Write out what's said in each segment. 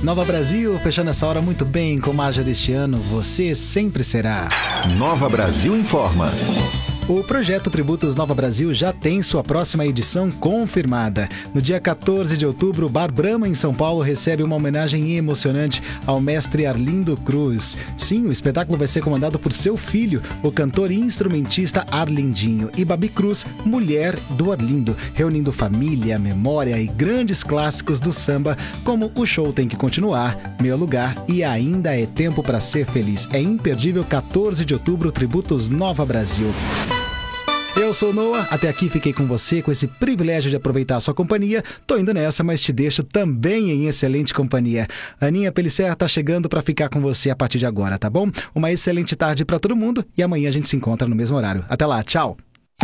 Nova Brasil, fechando essa hora muito bem com Marja deste ano, você sempre será. Nova Brasil informa. O projeto Tributos Nova Brasil já tem sua próxima edição confirmada. No dia 14 de outubro, o Bar Brahma, em São Paulo, recebe uma homenagem emocionante ao mestre Arlindo Cruz. Sim, o espetáculo vai ser comandado por seu filho, o cantor e instrumentista Arlindinho, e Babi Cruz, mulher do Arlindo, reunindo família, memória e grandes clássicos do samba, como O Show Tem Que Continuar, Meu Lugar e Ainda É Tempo Pra Ser Feliz. É imperdível, 14 de outubro, Tributos Nova Brasil. Eu sou o Noah, até aqui fiquei com você, com esse privilégio de aproveitar a sua companhia. Tô indo nessa, mas te deixo também em excelente companhia. Aninha Pellicer tá chegando pra ficar com você a partir de agora, tá bom? Uma excelente tarde pra todo mundo e amanhã a gente se encontra no mesmo horário. Até lá, tchau!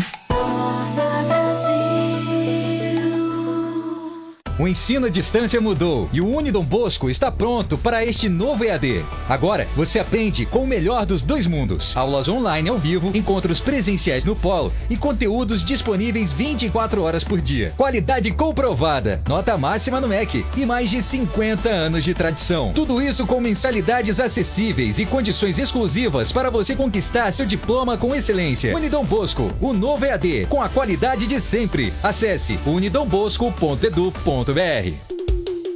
O ensino à distância mudou e o Unidom Bosco está pronto para este novo EAD. Agora, você aprende com o melhor dos dois mundos. Aulas online ao vivo, encontros presenciais no polo e conteúdos disponíveis 24 horas por dia. Qualidade comprovada, nota máxima no MEC e mais de 50 anos de tradição. Tudo isso com mensalidades acessíveis e condições exclusivas para você conquistar seu diploma com excelência. Unidom Bosco, o novo EAD, com a qualidade de sempre. Acesse unidombosco.edu.br.